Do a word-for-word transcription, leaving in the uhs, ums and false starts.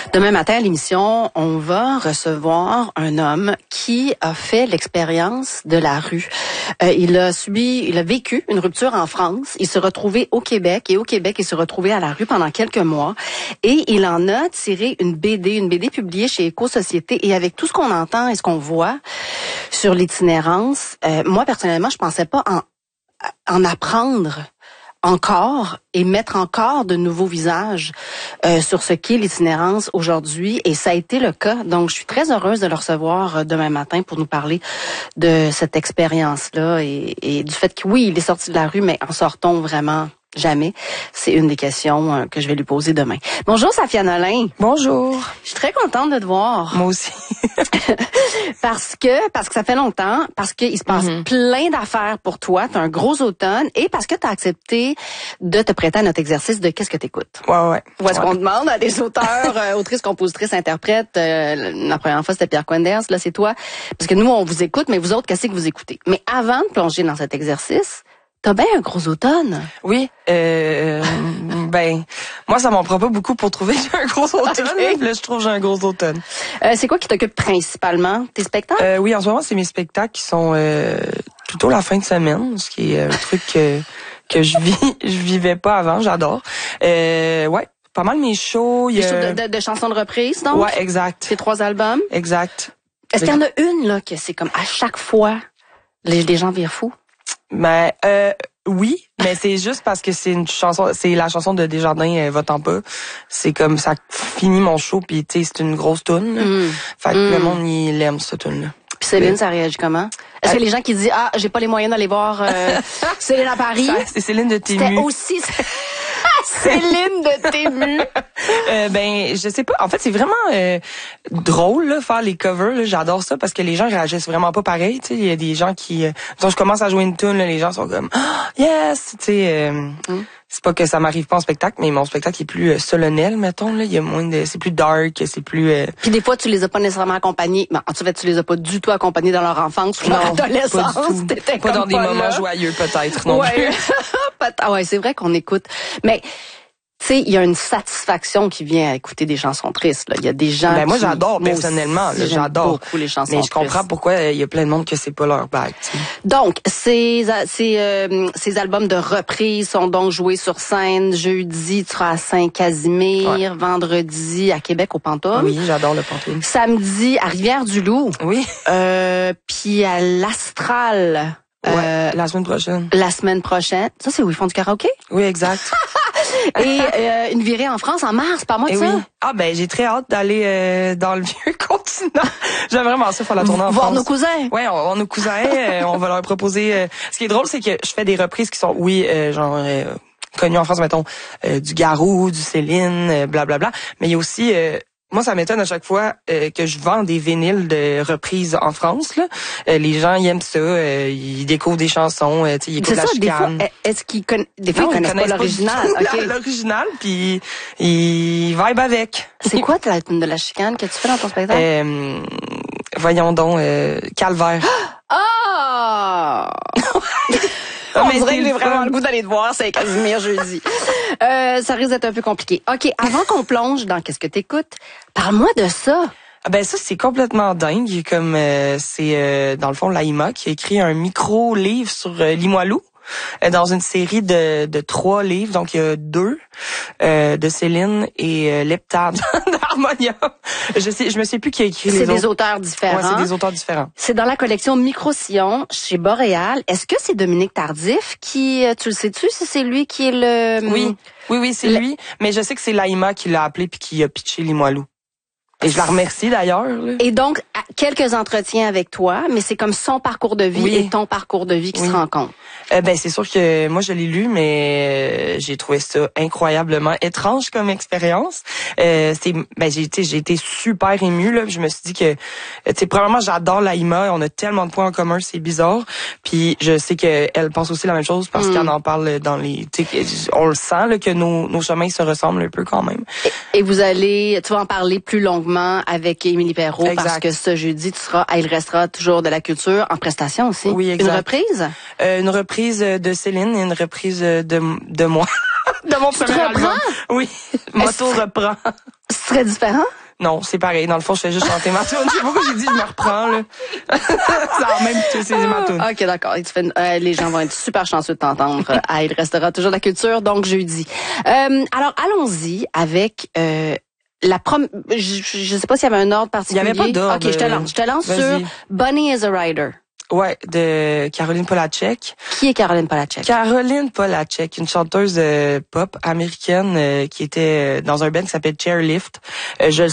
Demain matin à l'émission, on va recevoir un homme qui a fait l'expérience de la rue. Euh, il a subi, il a vécu une rupture en France. Il s'est retrouvé au Québec et au Québec, il s'est retrouvé à la rue pendant quelques mois. Et il en a tiré une B D, une B D publiée chez Éco-Société. Et avec tout ce qu'on entend et ce qu'on voit sur l'itinérance, euh, moi personnellement, je pensais pas en, en apprendre encore et mettre encore de nouveaux visages euh, sur ce qu'est l'itinérance aujourd'hui. Et ça a été le cas. Donc, je suis très heureuse de le recevoir euh, demain matin pour nous parler de cette expérience-là et, et du fait que, oui, il est sorti de la rue, mais en sort-on vraiment jamais? C'est une des questions euh, que je vais lui poser demain. Bonjour, Safia Nolin. Bonjour. Je suis très contente de te voir. Moi aussi. parce que parce que ça fait longtemps, parce qu'il se passe mm-hmm. plein d'affaires pour toi, tu as un gros automne, et parce que tu as accepté de te prêter à notre exercice de qu'est-ce que t'écoutes. Ouais, ouais. Où est-ce ouais. qu'on demande à des auteurs, euh, autrices, compositrices, interprètes, euh, la première fois c'était Pierre Quenders, là c'est toi, parce que nous on vous écoute, mais vous autres, qu'est-ce que vous écoutez? Mais avant de plonger dans cet exercice, t'as bien un gros automne. Oui, euh, ben, moi, ça m'en prend pas beaucoup pour trouver que j'ai un gros automne. Okay. Là, je trouve que j'ai un gros automne. Euh, c'est quoi qui t'occupe principalement? Tes spectacles? Euh, oui, en ce moment, c'est mes spectacles qui sont euh, plutôt la fin de semaine, ce qui est un truc que, que je vis, je vivais pas avant, j'adore. Euh, ouais, pas mal mes shows. Des shows de, de, de chansons de reprise, donc? Ouais, exact. Tes trois albums? Exact. Est-ce qu'il y en a une, là, que c'est comme à chaque fois, les, les gens virent fous? Ben euh, oui, mais c'est juste parce que c'est une chanson, c'est la chanson de Desjardins, euh, Va-t'en pas. C'est comme ça finit mon show, puis tu sais c'est une grosse toune. Mm. Fait que mm. le monde il aime cette toune là. Puis Céline, mais... ça réagit comment? Est-ce euh... que les gens qui disent ah j'ai pas les moyens d'aller voir euh, Céline à Paris? Ça, c'est Céline de Tému. C'était aussi Céline de Tému. euh, ben je sais pas. En fait c'est vraiment euh, drôle là, faire les covers. Là. J'adore ça parce que les gens réagissent vraiment pas pareil. Tu sais il y a des gens qui euh, quand je commence à jouer une tune, là, les gens sont comme ah, yes. Tu sais euh, mm. c'est pas que ça m'arrive pas en spectacle, mais mon spectacle est plus euh, solennel mettons là. Il y a moins de c'est plus dark, c'est plus. Euh... Puis des fois tu les as pas nécessairement accompagnés. Ben, en fait tu les as pas du tout accompagnés dans leur enfance ou leur adolescence. Pas, pas dans des pas moments là. joyeux peut-être non ouais. plus. Ah ouais c'est vrai qu'on écoute, mais tu sais, il y a une satisfaction qui vient à écouter des chansons tristes. Là. Il y a des gens ben, qui... moi, j'adore, personnellement. Là, j'adore. beaucoup les chansons Mais je comprends tristes. pourquoi il y a plein de monde que c'est pas leur bague. T'sais. Donc, ces, ces, euh, ces albums de reprise sont donc joués sur scène. Jeudi, tu seras à Saint-Casimir. Ouais. Vendredi, à Québec, au Pantôme. Oui, j'adore le Pantôme. Samedi, à Rivière-du-Loup. Oui. Euh, puis à l'Astral. Ouais, euh, la semaine prochaine. La semaine prochaine. Ça, c'est où ils font du karaoké? Oui, exact. Et euh, une virée en France en mars, pas moi de Et ça. Oui. Ah ben j'ai très hâte d'aller euh, dans le vieux continent. J'aime vraiment ça faire la tournée en Voir France. nos cousins. Ouais, on va voir nos cousins. euh, on va leur proposer. Euh... Ce qui est drôle, c'est que je fais des reprises qui sont, oui, euh, genre euh, connues en France, mettons euh, du Garou, du Céline, euh, blablabla. Mais il y a aussi euh, moi, ça m'étonne à chaque fois euh, que je vends des vinyles de reprises en France. Là. Euh, les gens ils aiment ça, euh, ils découvrent des chansons, euh, ils écoutent la ça, chicane. Des fois, est-ce qu'ils conna... des fois non, ils connaissent, connaissent pas l'original? Pas okay. L'original, puis ils vibent avec. C'est quoi la tune de la chicane que tu fais dans ton spectacle? Euh, voyons donc, euh, Calvaire. Ah! On mais dirait que j'ai vraiment le goût d'aller te voir, c'est Casimir jeudi. Euh, ça risque d'être un peu compliqué. OK, avant qu'on plonge dans qu'est-ce que t'écoutes, parle-moi de ça. Ah ben ça c'est complètement dingue, comme euh, c'est euh, dans le fond Laïma qui a écrit un micro livre sur euh, Limoilou. Dans une série de, de trois livres, donc il y a deux euh, de Céline et euh, Leptade d'Harmonia. Je sais, je me sais plus qui a écrit les autres. C'est des auteurs différents. Ouais, c'est des auteurs différents. C'est dans la collection Micro-Sillon chez Boréal. Est-ce que c'est Dominique Tardif qui, tu le sais-tu, si c'est lui qui est le... Oui, oui, oui, c'est le... lui. Mais je sais que c'est Laïma qui l'a appelé puis qui a pitché Limoilou. Et je la remercie d'ailleurs. Là. Et donc, quelques entretiens avec toi, mais c'est comme son parcours de vie oui. et ton parcours de vie qui oui. se rencontrent. Euh, ben c'est sûr que moi je l'ai lu, mais euh, j'ai trouvé ça incroyablement étrange comme expérience. Euh, c'est, ben j'ai été, j'ai été super émue là. Je me suis dit que, tu sais, premièrement j'adore Laïma, on a tellement de points en commun, c'est bizarre. Puis je sais que elle pense aussi la même chose parce mm. qu'elle en parle dans les, tu sais, on le sent là que nos nos chemins se ressemblent un peu quand même. Et, et vous allez, tu vas en parler plus longuement avec Émilie Perrault exact. Parce que ce jeudi tu seras, il restera toujours de la culture en prestation aussi. Oui, exact. Une reprise. Euh, une reprise de Céline et une reprise de de moi. de mon premier album. Oui, Moto reprend. Ce serait différent? Non, c'est pareil. Dans le fond, je fais juste chanter ma tune. Je sais pas pourquoi j'ai dit je me reprends, là. C'est même que c'est ma tune. OK, d'accord. Euh, les gens vont être super chanceux de t'entendre. Ah, il restera toujours de la culture, donc jeudi. Euh, alors, allons-y avec... Euh, La prom je, je sais pas s'il y avait un ordre particulier. Il y avait pas d'ordre. OK, je te lance. Je te lance sur Bunny is a Rider. Ouais, de Caroline Polachek. Qui est Caroline Polachek? Caroline Polachek, une chanteuse euh, pop américaine euh, qui était dans un band qui s'appelle Chairlift. Euh, je